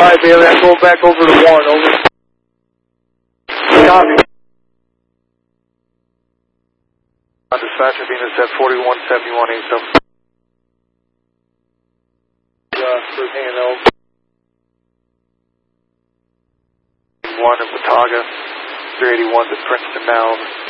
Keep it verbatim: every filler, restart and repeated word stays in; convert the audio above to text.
Alright, Bailey, I'm going back over to one, over. Copy. Dispatcher Venus at forty-one seventy-one eighty-seven. Uh, first hand out. One in Watauga, three eighty-one to Princeton now.